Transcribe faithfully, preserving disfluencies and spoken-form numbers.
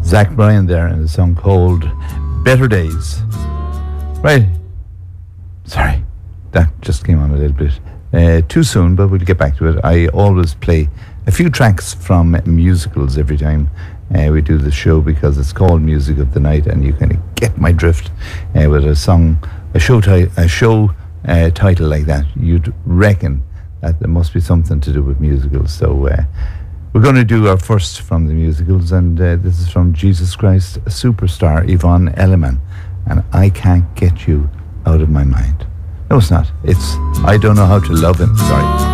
Zach Bryan there in a song called Better Days. Right. Sorry, that just came on a little bit uh, too soon, but we'll get back to it. I always play a few tracks from musicals every time uh, we do the show, because it's called Music of the Night, and you kind of get my drift uh, with a song, a show, ti- a show uh, title like that. You'd reckon that there must be something to do with musicals. So uh, we're going to do our first from the musicals, and uh, this is from Jesus Christ Superstar, Yvonne Elliman, and I Can't Get You Out of My Mind. No, it's not. It's I Don't Know How to Love Him. Sorry.